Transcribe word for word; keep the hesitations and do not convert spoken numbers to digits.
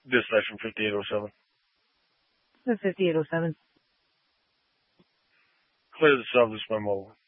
Dispatch from fifty-eight oh seven. The fifty-eight oh seven. Clear the sub, this is my mobile.